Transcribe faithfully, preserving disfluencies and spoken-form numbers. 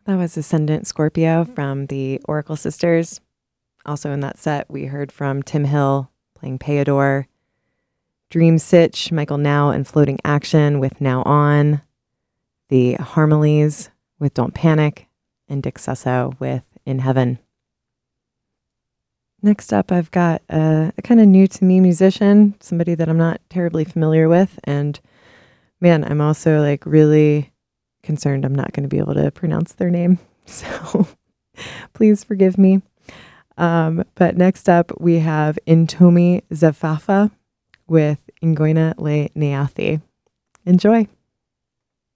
That was Ascendant Scorpio from the Oracle Sisters. Also in that set, we heard from Tim Hill playing Payador, Dream Sitch, Michael Now and Floating Action with Now On, the Harmonies with Don't Panic, and Dick Susso with In Heaven. Next up, I've got a, a kind of new to me musician, somebody that I'm not terribly familiar with. And man, I'm also like really concerned I'm not going to be able to pronounce their name. So please forgive me. Um, but next up, we have Intomi Zafafa with Ingoina Le Neathi. Enjoy.